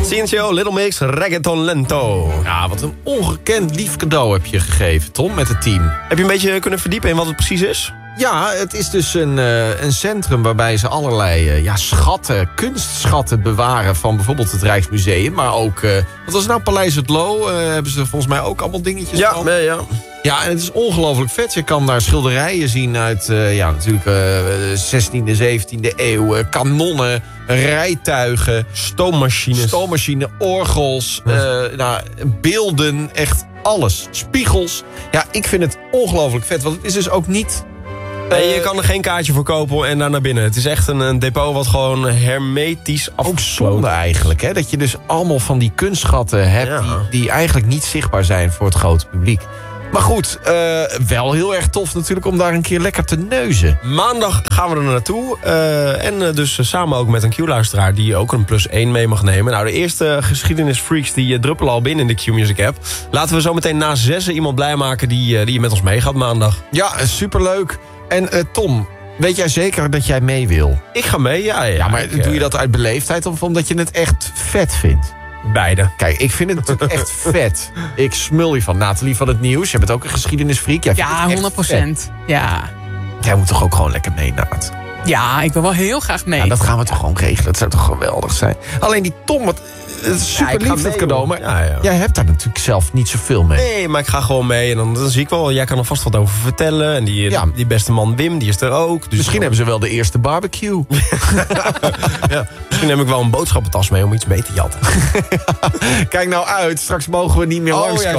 Ciencio, Little Mix, Reggaeton Lento. Ja, wat een ongekend lief cadeau heb je gegeven, Tom, met het team. Heb je een beetje kunnen verdiepen in wat het precies is? Ja, het is dus een centrum waarbij ze allerlei schatten, kunstschatten bewaren van bijvoorbeeld het Rijksmuseum. Maar ook, wat was het nou, Paleis het Loo, hebben ze volgens mij ook allemaal dingetjes van. Ja. Ja, en het is ongelooflijk vet. Je kan daar schilderijen zien uit natuurlijk 16e, 17e eeuw. Kanonnen, rijtuigen, stoommachine, orgels, beelden, echt alles. Spiegels. Ja, ik vind het ongelooflijk vet, want het is dus ook niet... Nee, je kan er geen kaartje voor kopen en daar naar binnen. Het is echt een depot wat gewoon hermetisch afgesloten. Ook zonde eigenlijk, hè? Dat je dus allemaal van die kunstschatten hebt... Die eigenlijk niet zichtbaar zijn voor het grote publiek. Maar goed, wel heel erg tof natuurlijk om daar een keer lekker te neuzen. Maandag gaan we er naartoe. En dus samen ook met een Q-luisteraar die ook een +1 mee mag nemen. Nou, de eerste geschiedenisfreaks die druppelen al binnen in de Q-Music app. Laten we zo meteen na 6 iemand blij maken die met ons meegaat maandag. Ja, superleuk. En Tom, weet jij zeker dat jij mee wil? Ik ga mee, ja. Ja, maar doe je dat uit beleefdheid of omdat je het echt vet vindt? Beide. Kijk, ik vind het natuurlijk echt vet. Ik smul je van. Nathalie van het Nieuws, jij bent ook een geschiedenisfreak. Ja, 100%. Ja. Jij moet toch ook gewoon lekker mee, Naat? Ja, ik wil wel heel graag mee. Ja, dat gaan we toch gewoon regelen. Dat zou toch geweldig zijn. Alleen die Tom, het is super lief het cadeau. Maar jij hebt daar natuurlijk zelf niet zoveel mee. Nee, maar ik ga gewoon mee en dan zie ik wel. Jij kan er vast wat over vertellen. En die beste man Wim, die is er ook. Dus misschien hebben ze wel de eerste barbecue. Misschien neem ik wel een boodschappentas mee om iets mee te jatten. Kijk nou uit, straks mogen we niet meer langskomen.